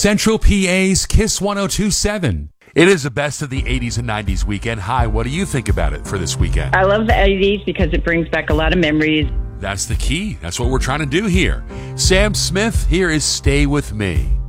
Central PA's Kiss 102.7. It is the best of the 80s and 90s weekend. Hi, what do you think about it for this weekend? I love the 80s because it brings back a lot of memories. That's the key. That's what we're trying to do here. Sam Smith, here is Stay With Me.